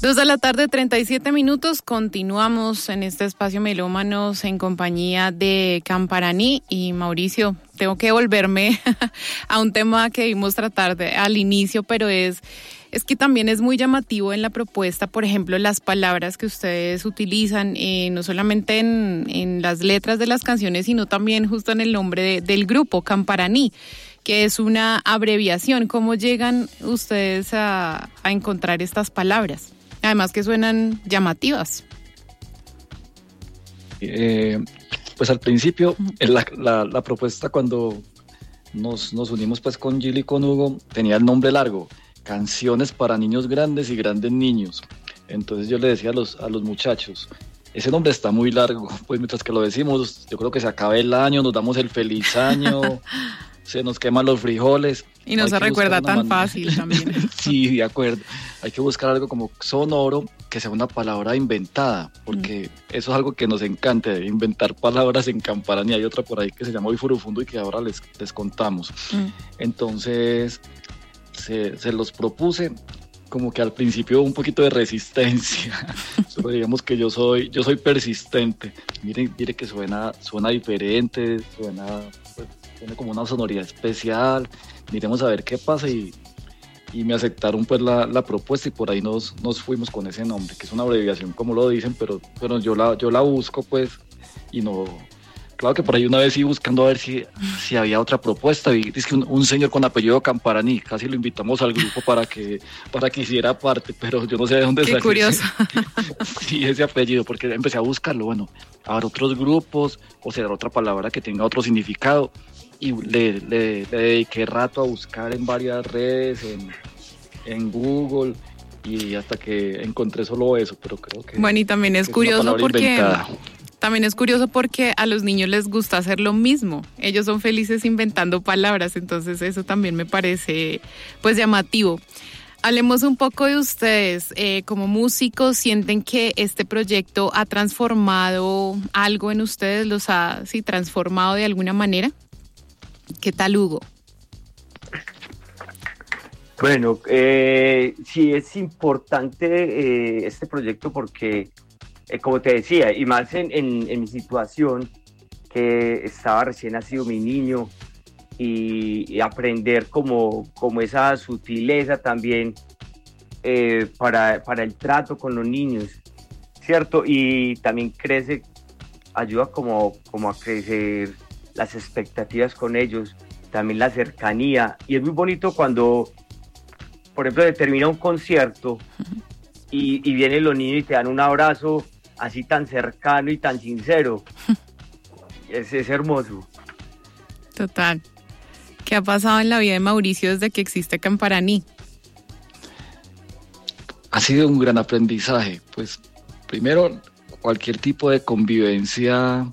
2:37 continuamos en este espacio Melómanos en compañía de Camparaní y Mauricio. Tengo que volverme a un tema que vimos tratar al inicio, pero es que también es muy llamativo en la propuesta, por ejemplo, las palabras que ustedes utilizan, no solamente en las letras de las canciones, sino también justo en el nombre del grupo, Camparaní, que es una abreviación. ¿Cómo llegan ustedes a encontrar estas palabras? Además que suenan llamativas. Pues al principio, la propuesta cuando nos unimos pues con Gil y con Hugo, tenía el nombre largo, Canciones para Niños Grandes y Grandes Niños. Entonces yo le decía a los muchachos, ese nombre está muy largo, pues mientras que lo decimos, yo creo que se acaba el año, nos damos el feliz año, se nos queman los frijoles. Y no se recuerda tan fácil también. Sí, de acuerdo. Hay que buscar algo como sonoro, que sea una palabra inventada, porque eso es algo que nos encanta, inventar palabras en Camparaní. Hay otra por ahí que se llama Hoy Furufundo y que ahora les contamos. Entonces, se los propuse, como que al principio un poquito de resistencia. Solo digamos que yo soy persistente. Mire que suena diferente, tiene como una sonoridad especial. Miremos a ver qué pasa y me aceptaron pues la propuesta y por ahí nos fuimos con ese nombre, que es una abreviación como lo dicen, pero yo la busco pues y no. Claro que por ahí una vez iba buscando a ver si había otra propuesta y es que un señor con apellido Camparaní, casi lo invitamos al grupo para que hiciera parte, pero yo no sé de dónde salió. Qué curioso. Sí, ese apellido, porque empecé a buscarlo, bueno, a ver otros grupos, o sea, otra palabra que tenga otro significado, y le dediqué rato a buscar en varias redes, en Google, y hasta que encontré solo eso, pero creo que... Bueno, y también es curioso porque... inventada. También es curioso porque a los niños les gusta hacer lo mismo. Ellos son felices inventando palabras, entonces eso también me parece pues llamativo. Hablemos un poco de ustedes. Como músicos, ¿sienten que este proyecto ha transformado algo en ustedes? ¿Los ha transformado de alguna manera? ¿Qué tal, Hugo? Bueno, sí es importante este proyecto porque... como te decía, y más en mi situación, que estaba recién nacido mi niño, y aprender como esa sutileza también para el trato con los niños, ¿cierto? Y también ayuda como a crecer las expectativas con ellos, también la cercanía, y es muy bonito cuando, por ejemplo, se termina un concierto y vienen los niños y te dan un abrazo así tan cercano y tan sincero. Es hermoso. Total. ¿Qué ha pasado en la vida de Mauricio desde que existe Camparaní? Ha sido un gran aprendizaje. Pues primero, cualquier tipo de convivencia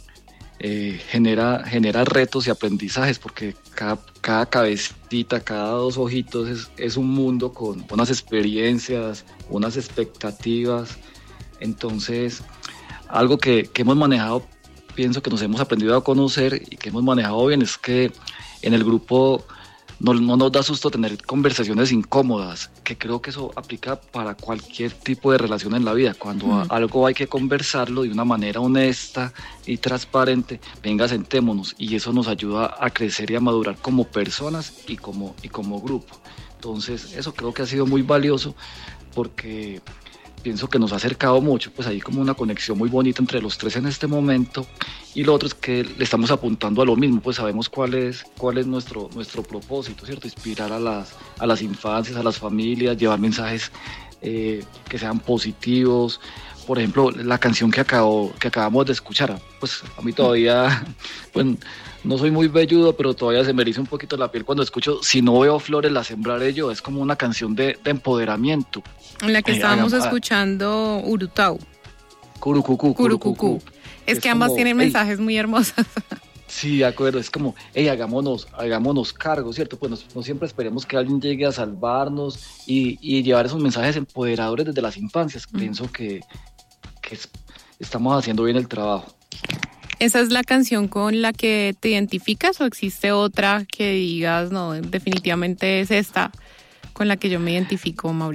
genera retos y aprendizajes, porque cada cabecita, cada dos ojitos es un mundo con unas experiencias, unas expectativas. Entonces, algo que hemos manejado, pienso que nos hemos aprendido a conocer y que hemos manejado bien, es que en el grupo no nos da susto tener conversaciones incómodas, que creo que eso aplica para cualquier tipo de relación en la vida. Cuando algo hay que conversarlo de una manera honesta y transparente, venga, sentémonos, y eso nos ayuda a crecer y a madurar como personas y como grupo. Entonces, eso creo que ha sido muy valioso porque... pienso que nos ha acercado mucho, pues hay como una conexión muy bonita entre los tres en este momento, y lo otro es que le estamos apuntando a lo mismo, pues sabemos cuál es nuestro propósito, ¿cierto? Inspirar a las infancias, a las familias, llevar mensajes que sean positivos. Por ejemplo, la canción que acabamos de escuchar, pues a mí todavía, pues no soy muy velludo, pero todavía se me eriza un poquito la piel cuando escucho Si no veo flores las sembraré yo. Es como una canción de empoderamiento. En la que estábamos escuchando Urutau. Curucucú. Es que ambas tienen mensajes muy hermosos. Sí, de acuerdo, es como, hagámonos cargo, ¿cierto? Pues no siempre esperemos que alguien llegue a salvarnos y llevar esos mensajes empoderadores desde las infancias. Pienso que estamos haciendo bien el trabajo. ¿Esa es la canción con la que te identificas o existe otra que digas, no, definitivamente es esta con la que yo me identifico, Mauricio?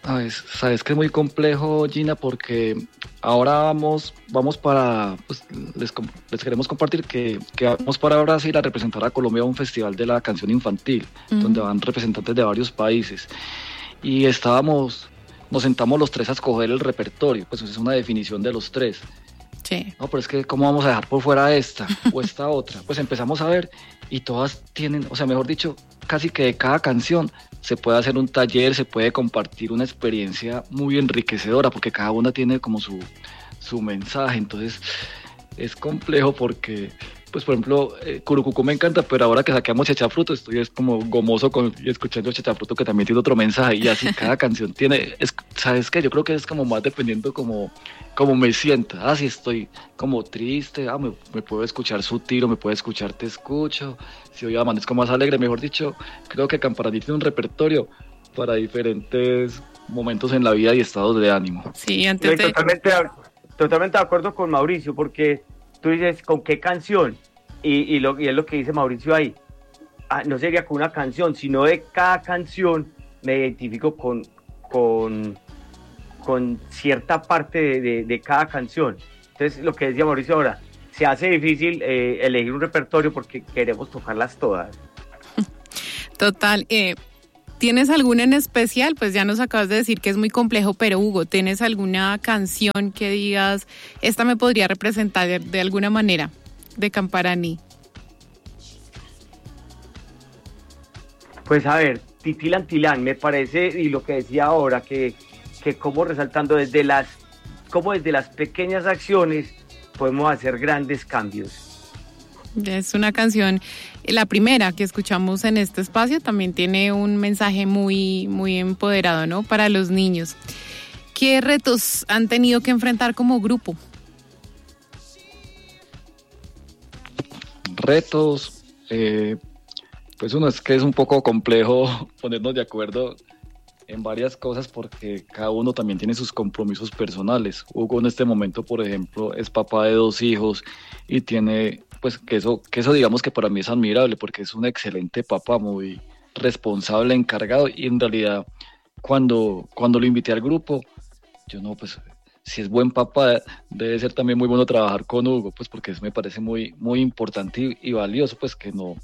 Sabes que es muy complejo, Gina, porque ahora vamos para, pues les queremos compartir que vamos para Brasil a representar a Colombia a un festival de la canción infantil, donde van representantes de varios países. Y nos sentamos los tres a escoger el repertorio, pues es una definición de los tres. Sí. No, pero es que ¿cómo vamos a dejar por fuera esta o esta otra? Pues empezamos a ver y todas tienen, o sea, mejor dicho, casi que de cada canción se puede hacer un taller, se puede compartir una experiencia muy enriquecedora, porque cada una tiene como su mensaje. Entonces es complejo porque, pues por ejemplo, Curucucú me encanta, pero ahora que saquemos Chachafruto estoy es como gomoso y escuchando Chachafruto, que también tiene otro mensaje, y así cada canción tiene, ¿sabes qué? Yo creo que es como más dependiendo como me sienta. Si estoy como triste, me puedo escuchar Sutil, me puedo escuchar Te Escucho. Si hoy amanezco más alegre, mejor dicho, creo que Camparaní tiene un repertorio para diferentes momentos en la vida y estados de ánimo. Sí, totalmente de acuerdo con Mauricio, porque tú dices, ¿con qué canción? Y es lo que dice Mauricio ahí. No sería con una canción, sino de cada canción me identifico con cierta parte de cada canción. Entonces, lo que decía Mauricio ahora, se hace difícil elegir un repertorio porque queremos tocarlas todas. Total. ¿Tienes alguna en especial? Pues ya nos acabas de decir que es muy complejo, pero Hugo, ¿tienes alguna canción que digas, esta me podría representar de alguna manera de Camparaní? Pues a ver, Titilan Tilán, me parece, y lo que decía ahora, que como resaltando desde las pequeñas acciones podemos hacer grandes cambios. Es una canción, la primera que escuchamos en este espacio, también tiene un mensaje muy, muy empoderado, ¿no? Para los niños. ¿Qué retos han tenido que enfrentar como grupo? Retos, pues uno es que es un poco complejo ponernos de acuerdo en varias cosas porque cada uno también tiene sus compromisos personales. Hugo en este momento, por ejemplo, es papá de 2 hijos y tiene, pues que eso digamos que para mí es admirable porque es un excelente papá, muy responsable, encargado, y en realidad cuando lo invité al grupo, yo no, pues si es buen papá, debe ser también muy bueno trabajar con Hugo, pues porque eso me parece muy, muy importante y valioso, pues que no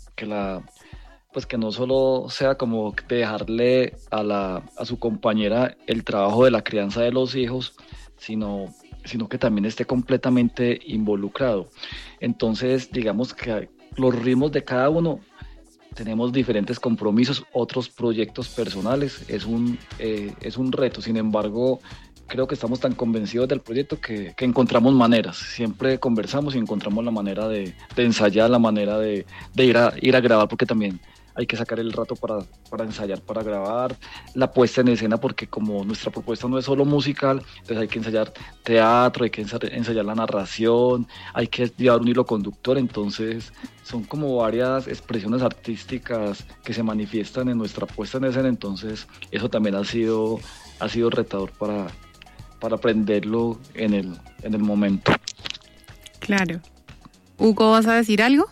solo sea como dejarle a su compañera el trabajo de la crianza de los hijos, sino que también esté completamente involucrado. Entonces, digamos que los ritmos de cada uno, tenemos diferentes compromisos, otros proyectos personales, es un reto. Sin embargo, creo que estamos tan convencidos del proyecto que encontramos maneras, siempre conversamos y encontramos la manera de ensayar, la manera de ir a grabar, porque también hay que sacar el rato para ensayar, para grabar, la puesta en escena, porque como nuestra propuesta no es solo musical, entonces hay que ensayar teatro, hay que ensayar la narración, hay que llevar un hilo conductor. Entonces son como varias expresiones artísticas que se manifiestan en nuestra puesta en escena. Entonces eso también ha sido retador para aprenderlo en el momento. Claro. Hugo, ¿vas a decir algo?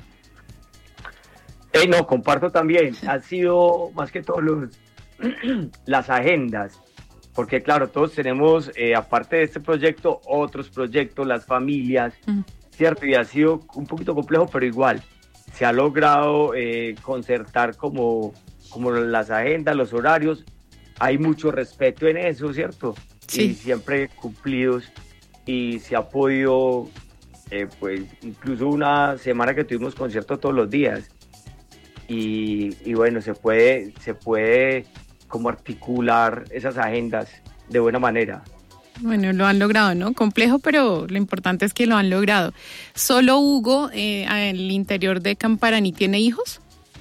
No, comparto también. Ha sido más que todo las agendas, porque claro, todos tenemos, aparte de este proyecto, otros proyectos, las familias, ¿cierto? Y ha sido un poquito complejo, pero igual se ha logrado concertar como las agendas, los horarios. Hay mucho respeto en eso, ¿cierto? Sí. Y siempre cumplidos, y se ha podido, pues incluso una semana que tuvimos concierto todos los días. Y bueno, se puede como articular esas agendas de buena manera. Bueno, lo han logrado, ¿no? Complejo, pero lo importante es que lo han logrado. ¿Solo Hugo, al interior de Camparaní, tiene hijos?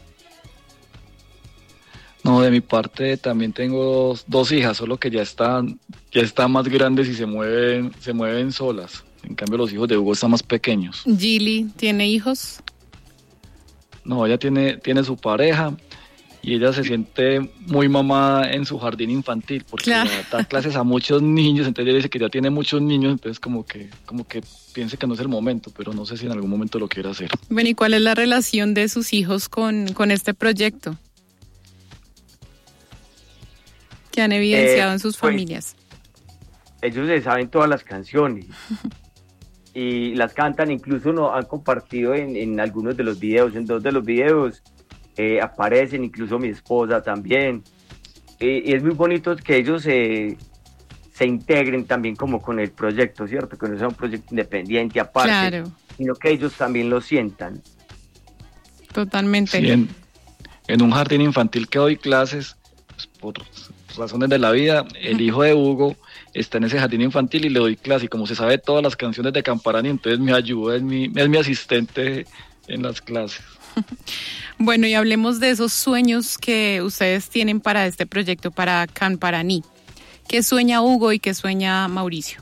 No, de mi parte también tengo 2 hijas, solo que ya están más grandes y se mueven solas. En cambio, los hijos de Hugo están más pequeños. ¿Gili tiene hijos? No, ella tiene su pareja y ella se siente muy mamá en su jardín infantil porque claro, da clases a muchos niños. Entonces ella dice que ya tiene muchos niños, entonces como que piense que no es el momento, pero no sé si en algún momento lo quiere hacer. Bueno, ¿y cuál es la relación de sus hijos con este proyecto? Que han evidenciado en sus familias. Ellos se saben todas las canciones y las cantan, incluso no han compartido en algunos de los videos, en 2 de los videos aparecen, incluso mi esposa también. Y es muy bonito que ellos se integren también como con el proyecto, ¿cierto? Que no sea un proyecto independiente aparte, claro, sino que ellos también lo sientan. Totalmente. Sí, en un jardín infantil que doy clases, pues, por razones de la vida, el hijo de Hugo está en ese jardín infantil y le doy clase, y como se sabe todas las canciones de Camparani, entonces me ayuda, es mi asistente en las clases. Bueno, y hablemos de esos sueños que ustedes tienen para este proyecto, para Camparani. ¿Qué sueña Hugo y qué sueña Mauricio?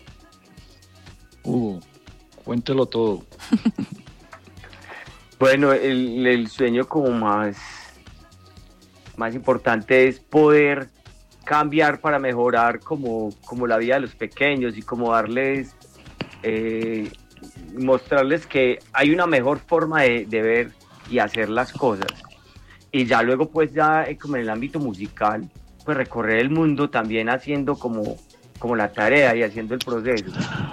Hugo, cuéntelo todo. Bueno, el sueño como más importante es poder cambiar para mejorar como la vida de los pequeños y como darles, mostrarles que hay una mejor forma de ver y hacer las cosas. Y ya luego pues ya como en el ámbito musical, pues recorrer el mundo también haciendo como la tarea y haciendo el proceso.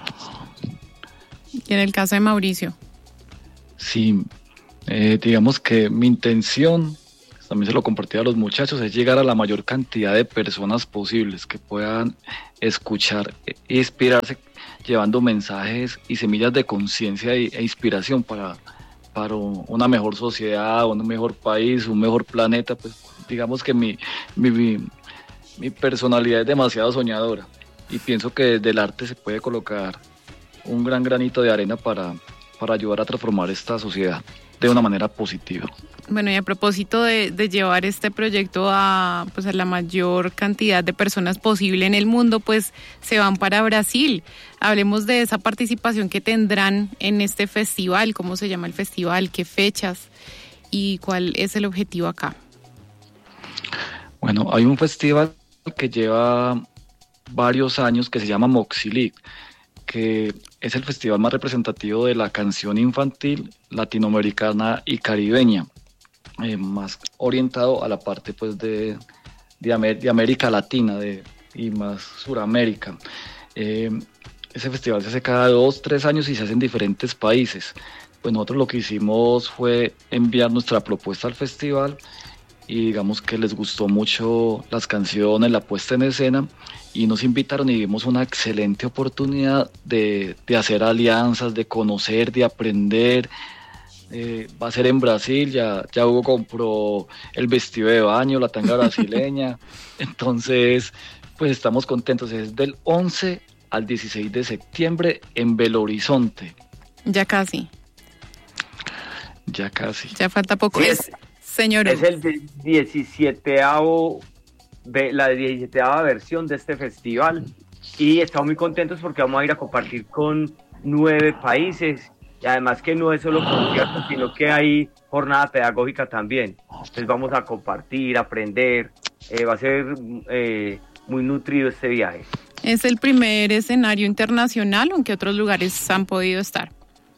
Y en el caso de Mauricio. Sí, digamos que mi intención, también se lo compartí a los muchachos, es llegar a la mayor cantidad de personas posibles que puedan escuchar e inspirarse, llevando mensajes y semillas de conciencia e inspiración para una mejor sociedad, un mejor país, un mejor planeta. Pues digamos que mi personalidad es demasiado soñadora y pienso que desde el arte se puede colocar un gran granito de arena para ayudar a transformar esta sociedad de una manera positiva. Bueno, y a propósito de llevar este proyecto a la mayor cantidad de personas posible en el mundo, pues se van para Brasil. Hablemos de esa participación que tendrán en este festival. ¿Cómo se llama el festival? ¿Qué fechas? ¿Y cuál es el objetivo acá? Bueno, hay un festival que lleva varios años que se llama Moxilic, que es el festival más representativo de la canción infantil latinoamericana y caribeña, más orientado a la parte pues de América Latina y más Suramérica. Ese festival se hace cada 2-3 años y se hace en diferentes países. Pues nosotros lo que hicimos fue enviar nuestra propuesta al festival y digamos que les gustó mucho las canciones, la puesta en escena, y nos invitaron y vimos una excelente oportunidad de hacer alianzas, de conocer, de aprender. Va a ser en Brasil, ya Hugo compró el vestido de baño, la tanga brasileña, entonces pues estamos contentos. Es del 11 al 16 de septiembre en Belo Horizonte. Ya casi. Ya casi. Ya falta poco. Sí, señor. Es el 17avo, la 17ava versión de este festival, y estamos muy contentos porque vamos a ir a compartir con 9 países, y además que no es solo conciertos, sino que hay jornada pedagógica también. Entonces vamos a compartir, aprender, va a ser muy nutrido este viaje. ¿Es el primer escenario internacional o en qué otros lugares han podido estar?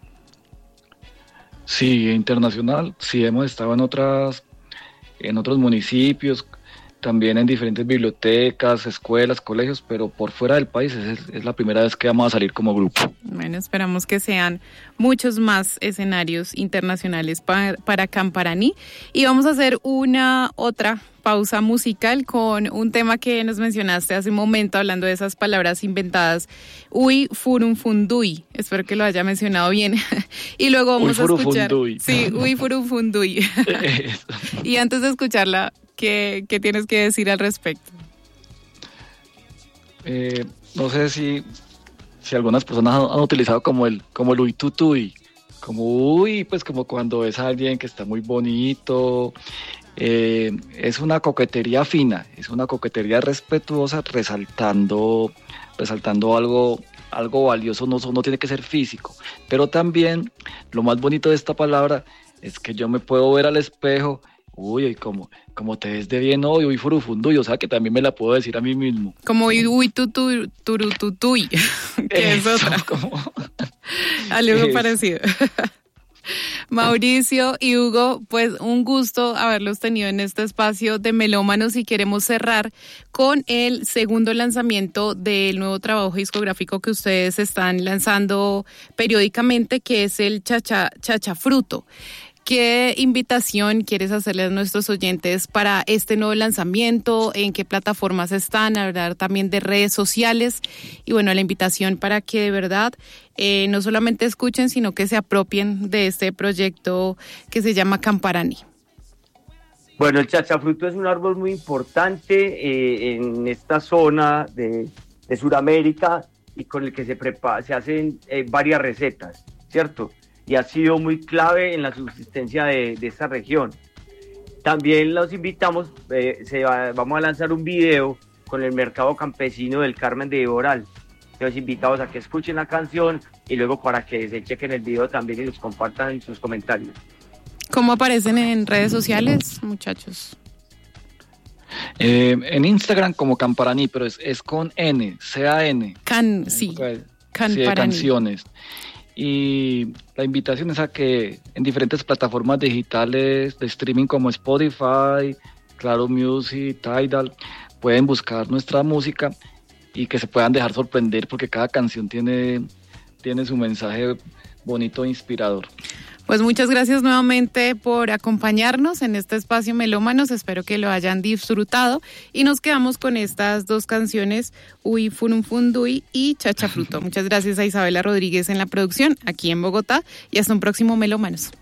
Sí, internacional, sí hemos estado en otros municipios, también en diferentes bibliotecas, escuelas, colegios, pero por fuera del país es la primera vez que vamos a salir como grupo. Bueno, esperamos que sean muchos más escenarios internacionales para Camparani. Y vamos a hacer otra pausa musical con un tema que nos mencionaste hace un momento, hablando de esas palabras inventadas, Uy Furunfundui. Espero que lo haya mencionado bien. Y luego vamos a escuchar. Sí, Uy Furunfundui. Y antes de escucharla, ¿qué tienes que decir al respecto? No sé si algunas personas han utilizado como el uy tutui, como uy, pues como cuando ves a alguien que está muy bonito. Es una coquetería fina, es una coquetería respetuosa, resaltando algo valioso. No tiene que ser físico, pero también lo más bonito de esta palabra es que yo me puedo ver al espejo. Uy, como te ves de bien hoy, uy, furufunduy, o sea que también me la puedo decir a mí mismo. Como uy, turututuy, que es otra. Algo parecido. Mauricio y Hugo, pues un gusto haberlos tenido en este espacio de Melómanos y queremos cerrar con el segundo lanzamiento del nuevo trabajo discográfico que ustedes están lanzando periódicamente, que es el Chachafruto. ¿Qué invitación quieres hacerle a nuestros oyentes para este nuevo lanzamiento? ¿En qué plataformas están? Hablar también de redes sociales. Y bueno, la invitación para que de verdad no solamente escuchen, sino que se apropien de este proyecto que se llama Camparaní. Bueno, el chachafruto es un árbol muy importante en esta zona de Sudamérica y con el que se hacen varias recetas, ¿cierto? Y ha sido muy clave en la subsistencia de esta región. También los invitamos, vamos a lanzar un video con el mercado campesino del Carmen de Iboral. Los invitamos a que escuchen la canción y luego para que se chequen el video también y los compartan en sus comentarios. ¿Cómo aparecen en redes sociales, muchachos? En Instagram como Camparaní, pero es con N, C-A-N. Sí, Camparaní. De canciones. Y la invitación es a que en diferentes plataformas digitales de streaming como Spotify, Claro Music, Tidal, pueden buscar nuestra música y que se puedan dejar sorprender porque cada canción tiene su mensaje bonito e inspirador. Pues muchas gracias nuevamente por acompañarnos en este espacio Melómanos, espero que lo hayan disfrutado y nos quedamos con estas dos canciones, Uy Fununfunduy y Chachafruto. Muchas gracias a Isabela Rodríguez en la producción aquí en Bogotá y hasta un próximo Melómanos.